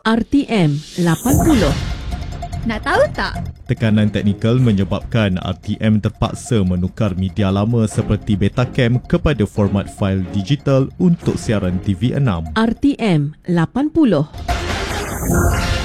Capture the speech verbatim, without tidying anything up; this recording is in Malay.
R T M lapan puluh. Nak tahu tak? Tekanan teknikal menyebabkan R T M terpaksa menukar media lama seperti Betacam kepada format fail digital untuk siaran T V enam. R T M lapan puluh.